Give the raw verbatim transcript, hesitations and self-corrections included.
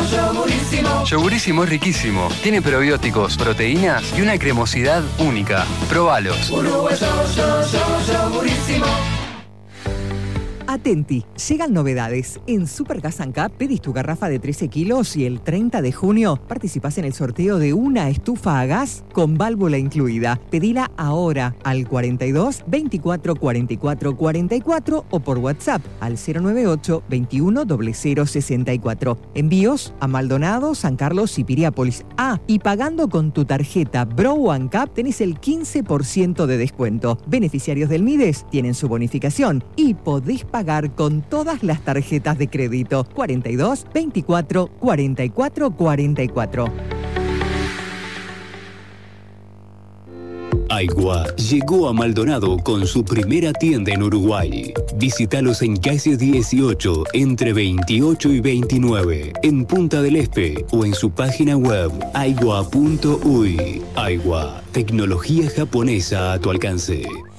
yogurísimo. Yogurísimo es riquísimo. Tiene probióticos, proteínas y una cremosidad única. Probalos. Uruguayo, yo, yo, yogurísimo. Atenti, llegan novedades. En Supergas and Cup pedís tu garrafa de trece kilos y el treinta de junio participás en el sorteo de una estufa a gas con válvula incluida. Pedila ahora al cuarenta y dos, veinticuatro, cuarenta y cuatro, cuarenta y cuatro o por WhatsApp al cero noventa y ocho, veintiuno, cero cero sesenta y cuatro. Envíos a Maldonado, San Carlos y Piriápolis. Ah, y pagando con tu tarjeta Bro and Cup tenés el quince por ciento de descuento. Beneficiarios del Mides tienen su bonificación y podés pagar con todas las tarjetas de crédito. cuarenta y dos, veinticuatro, cuarenta y cuatro, cuarenta y cuatro. Aigua llegó a Maldonado con su primera tienda en Uruguay. Visítalos en calle dieciocho, entre veintiocho y veintinueve, en Punta del Este o en su página web aigua punto uy. Aigua, tecnología japonesa a tu alcance.